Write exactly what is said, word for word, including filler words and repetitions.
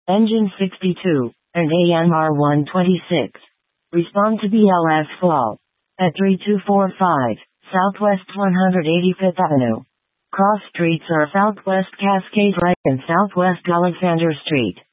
Engine sixty-two, and A M R one twenty-six. Respond to B L S call at three two four five, Southwest one hundred eighty-fifth Avenue. Cross streets are Southwest Cascade Drive and Southwest Alexander Street.